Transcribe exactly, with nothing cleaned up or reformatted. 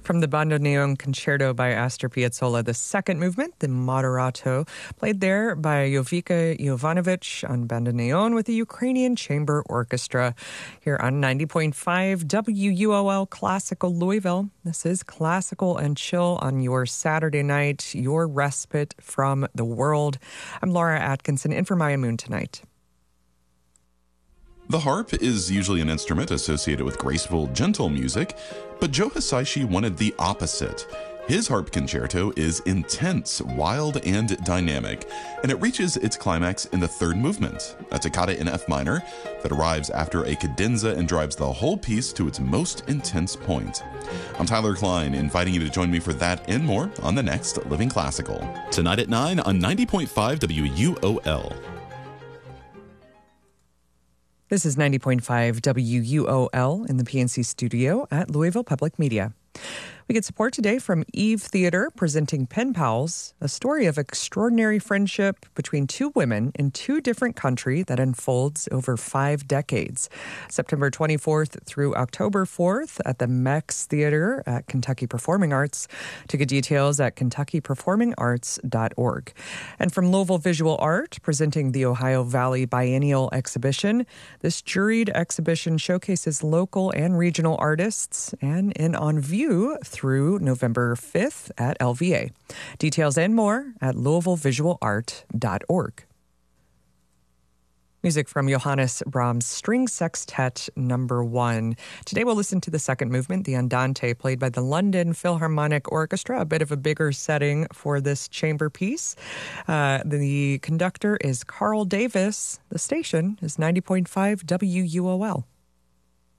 From the Bandoneon Concerto by Astor Piazzolla, the second movement, the Moderato, played there by Jovika Jovanovic on bandoneon with the Ukrainian Chamber Orchestra here on ninety point five W U O L Classical Louisville. This is Classical and Chill on your Saturday night, your respite from the world. I'm Laura Atkinson in for Maya Moon tonight. The harp is usually an instrument associated with graceful, gentle music, but Joe Hisaishi wanted the opposite. His harp concerto is intense, wild, and dynamic, and it reaches its climax in the third movement, a toccata in F minor that arrives after a cadenza and drives the whole piece to its most intense point. I'm Tyler Klein, inviting you to join me for that and more on the next Living Classical. Tonight at nine on ninety point five W U O L. This is ninety point five W U O L in the P N C studio at Louisville Public Media. We get support today from Eve Theater, presenting Pen Pals, a story of extraordinary friendship between two women in two different countries that unfolds over five decades. September twenty-fourth through October fourth at the Mex Theater at Kentucky Performing Arts. Ticket details at kentucky performing arts dot org. And from Louisville Visual Art, presenting the Ohio Valley Biennial Exhibition. This juried exhibition showcases local and regional artists and in on view through November fifth at L V A. Details and more at louisville visual art dot org. Music from Johannes Brahms' String Sextet Number One. Today we'll listen to the second movement, the Andante, played by the London Philharmonic Orchestra, a bit of a bigger setting for this chamber piece. Uh, the conductor is Carl Davis. The station is ninety point five W U O L.